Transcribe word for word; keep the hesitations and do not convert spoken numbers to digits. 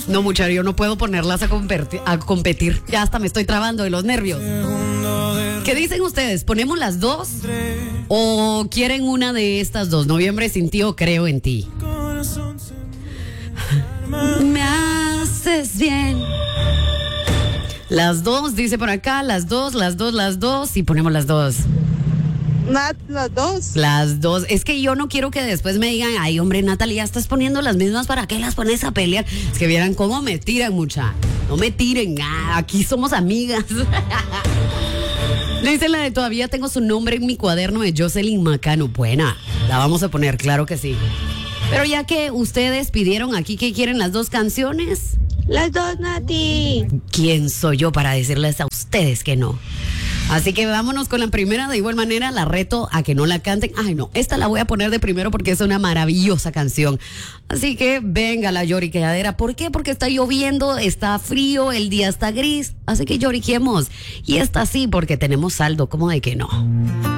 No, muchacho, yo no puedo ponerlas a, competir, a competir. Ya hasta me estoy trabando de los nervios. ¿Qué dicen ustedes? ¿Ponemos las dos? ¿O quieren una de estas dos? Noviembre sin ti o Creo en ti. Me haces bien. Las dos, dice por acá, las dos, las dos, las dos. Y ponemos las dos. Nat, las dos. Las dos. Es que yo no quiero que después me digan, ay, hombre, Natalia, ya estás poniendo las mismas, ¿para qué las pones a pelear? Es que vieran cómo me tiran, mucha. No me tiren, ah, aquí somos amigas. Le dice la de todavía tengo su nombre en mi cuaderno de Jocelyn Macano. Buena, la vamos a poner, claro que sí. Pero ya que ustedes pidieron aquí que quieren las dos canciones. Las dos, Nati. ¿Quién soy yo para decirles a ustedes que no? Así que vámonos con la primera. De igual manera la reto a que no la canten. Ay, no, esta la voy a poner de primero porque es una maravillosa canción. Así que venga la lloriqueadera. ¿Por qué? Porque está lloviendo, está frío, el día está gris. Así que lloriquemos. Y esta sí, porque tenemos saldo, ¿cómo de que no?